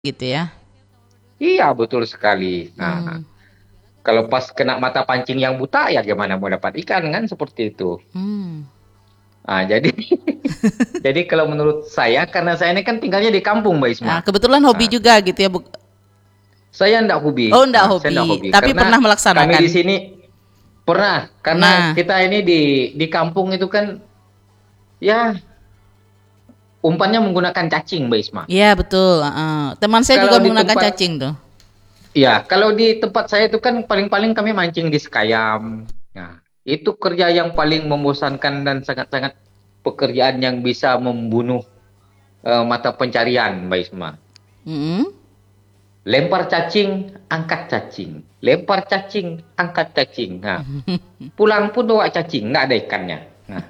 gitu ya. Iya, betul sekali. Nah, Hmm. kalau pas kena mata pancing yang buta, ya gimana mau dapat ikan kan seperti itu. Hmm. Nah, jadi jadi kalau menurut saya, karena saya ini kan tinggalnya di kampung, Mbak Isma. Nah, kebetulan hobi Nah, juga gitu ya, Bu. saya enggak hobi. Oh, enggak Nah, saya enggak hobi, hobi tapi karena pernah kami di melaksanakan. sini pernah, karena Nah, kita ini di kampung itu kan ya umpannya menggunakan cacing, Mbak Isma. iya betul. Teman saya juga Kalau di menggunakan tempat cacing tuh. Ya, kalau di tempat saya itu kan paling-paling kami mancing di sekayam. Nah, itu kerja yang paling membosankan dan sangat-sangat pekerjaan yang bisa membunuh mata pencarian, Mbak Isma. Mm-mm. Lempar cacing, angkat cacing. Lempar cacing, angkat cacing. Nah, pulang pun bawa cacing, nggak ada ikannya. Nah,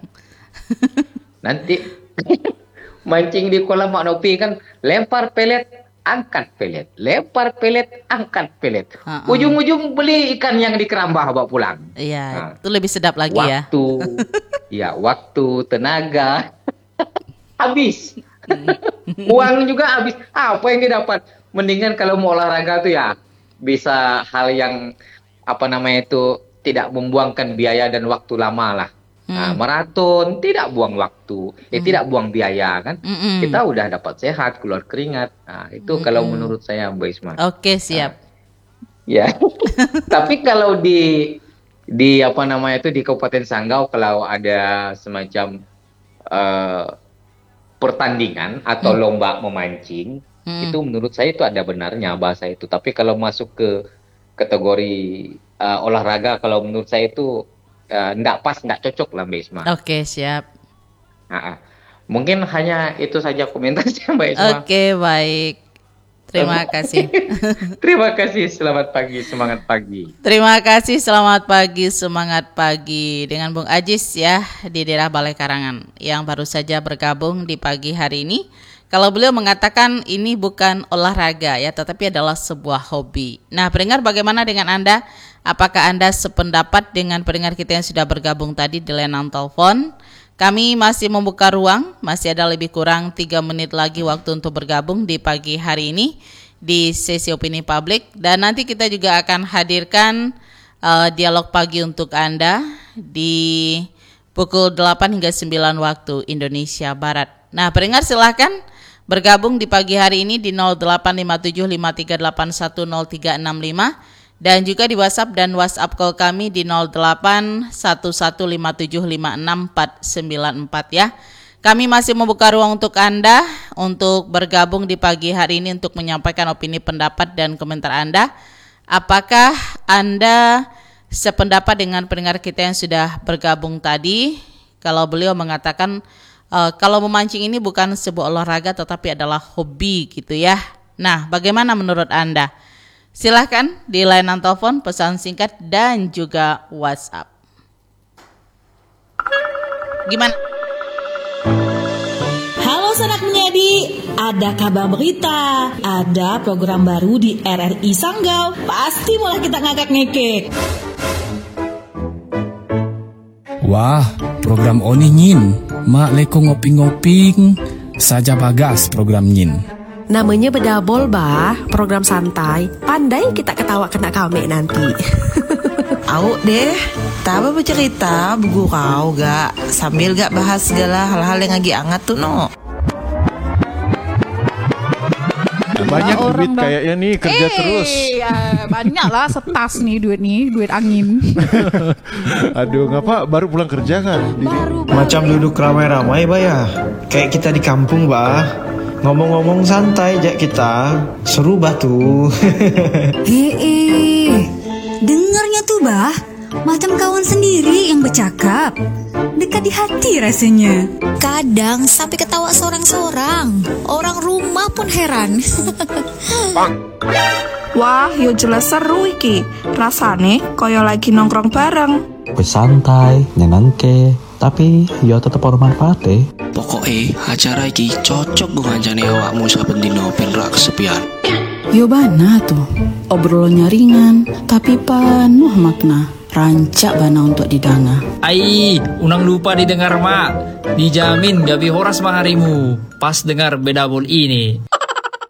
nanti mancing di kolam Maknopi kan, lempar pelet, angkat pelet. Lempar pelet, angkat pelet. Heeh. Ujung-ujung beli ikan yang di kerambah bawa pulang. Iya, Nah, itu lebih sedap lagi ya. waktu, ya waktu, tenaga, habis. Uang juga habis. Apa yang didapat? Mendingan kalau mau olahraga tuh ya bisa hal yang apa namanya itu tidak membuangkan biaya dan waktu lama lah. Nah, Hmm. maraton tidak buang waktu, Hmm. tidak buang biaya kan. Mm-mm. Kita udah dapat sehat, keluar keringat. Nah, itu kalau Mm-mm. menurut saya Mbak Isma. Oke, Nah, siap. ya. Tapi kalau di apa namanya itu di Kabupaten Sanggau kalau ada semacam eh, pertandingan atau Hmm. lomba memancing, Hmm. itu menurut saya itu ada benarnya bahasa itu. Tapi kalau masuk ke kategori olahraga, kalau menurut saya itu nggak pas, nggak cocok lah Mbak Isma. Oke, siap. Ah, ah. Mungkin hanya itu saja komentar saya Mbak Isma. Oke, baik. Terima kasih. Terima kasih, selamat pagi, semangat pagi. Terima kasih, selamat pagi, semangat pagi dengan Bung Ajis ya di daerah Balai Karangan yang baru saja bergabung di pagi hari ini. Kalau beliau mengatakan ini bukan olahraga ya, tetapi adalah sebuah hobi. Nah, pendengar bagaimana dengan Anda? Apakah Anda sependapat dengan pendengar kita yang sudah bergabung tadi di layanan telepon? Kami masih membuka ruang, masih ada lebih kurang 3 menit lagi waktu untuk bergabung di pagi hari ini di sesi opini publik. Dan nanti kita juga akan hadirkan dialog pagi untuk Anda di pukul 8 hingga 9 waktu Indonesia Barat. Nah, pendengar silahkan bergabung di pagi hari ini di 085753810365 dan juga di WhatsApp dan WhatsApp call kami di 0811575649 ya. Kami masih membuka ruang untuk Anda untuk bergabung di pagi hari ini untuk menyampaikan opini, pendapat, dan komentar Anda. Apakah Anda sependapat dengan pendengar kita yang sudah bergabung tadi? Kalau beliau mengatakan kalau memancing ini bukan sebuah olahraga tetapi adalah hobi gitu ya. Nah, bagaimana menurut Anda? Silahkan di layanan telepon, pesan singkat, dan juga WhatsApp. Gimana? Halo sanak menyadi, ada kabar berita, ada program baru di RRI Sanggau, pasti malah kita ngakak ngekek. Wah, program Oni Nyin, mak leko ngoping-ngoping, saja bagas program Nyin. Namanya bedabol bah, program santai. Pandai kita ketawa kena kami nanti. Au deh, taba bercerita begurau gak sambil gak bahas segala hal-hal yang lagi hangat tuh no. Banyak duit kayaknya nih kerja terus. Ya, banyak lah setas nih, duit angin. Aduh, ngapa baru pulang kerja kan? Macam duduk ramai-ramai bah ya. Kayak kita di kampung bah. Ngomong-ngomong santai aja kita. Seru bah tuh. Dengarnya tuh bah, macam kawan sendiri yang bercakap. Dekat di hati rasanya. Kadang sampai ketawa sorang-sorang. Orang rumah pun heran. Wah, yo jelas seru iki. Rasane koyo lagi nongkrong bareng. Bersantai, nyenengke, tapi yo tetep bermanfaat deh. Pokoknya acara iki cocok gue ngancani awakmu saben dino ben ra kesepian. Yo bana tuh, obrolannya ringan, tapi penuh makna. Rancak bana untuk didanga. Ai, unang lupa didengar mak. Dijamin gabi horas maharimu pas dengar bedabol ini.